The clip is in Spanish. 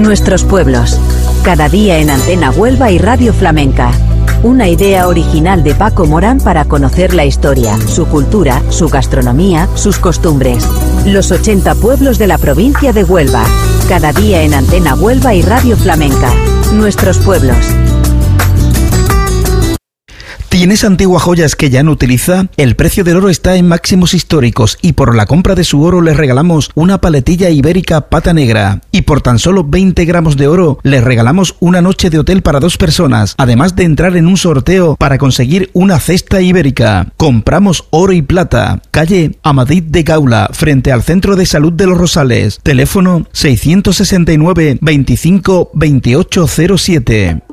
Nuestros pueblos. Cada día en Antena Huelva y Radio Flamenca. Una idea original de Paco Morán para conocer la historia, su cultura, su gastronomía, sus costumbres. Los 80 pueblos de la provincia de Huelva. Cada día en Antena Huelva y Radio Flamenca. Nuestros pueblos. ¿Tienes antiguas joyas que ya no utiliza? El precio del oro está en máximos históricos y por la compra de su oro le regalamos una paletilla ibérica pata negra. Y por tan solo 20 gramos de oro le regalamos una noche de hotel para 2 personas, además de entrar en un sorteo para conseguir una cesta ibérica. Compramos oro y plata. Calle Amadís de Gaula, frente al Centro de Salud de los Rosales. Teléfono 669 25 2807.